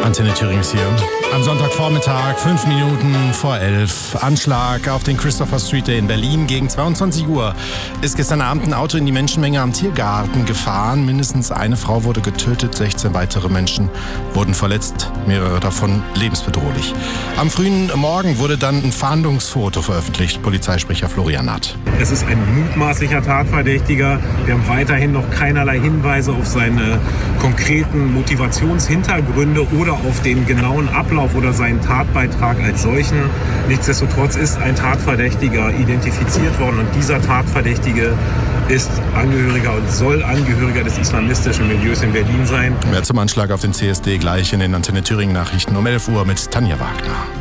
Antenne Thüringen ist hier. Am Sonntagvormittag, 5 Minuten vor 11. Anschlag auf den Christopher Street Day in Berlin. Gegen 22 Uhr ist gestern Abend ein Auto in die Menschenmenge am Tiergarten gefahren. Mindestens eine Frau wurde getötet, 16 weitere Menschen wurden verletzt, mehrere davon lebensbedrohlich. Am frühen Morgen wurde dann ein Fahndungsfoto veröffentlicht. Polizeisprecher Florian Naht. Es ist ein mutmaßlicher Tatverdächtiger. Wir haben weiterhin noch keinerlei Hinweise auf seine konkreten Motivationshintergründe oder auf den genauen Ablauf oder seinen Tatbeitrag als solchen. Nichtsdestotrotz ist ein Tatverdächtiger identifiziert worden und dieser Tatverdächtige ist Angehöriger und soll Angehöriger des islamistischen Milieus in Berlin sein. Mehr zum Anschlag auf den CSD gleich in den Antenne Thüringen Nachrichten um 11 Uhr mit Tanja Wagner.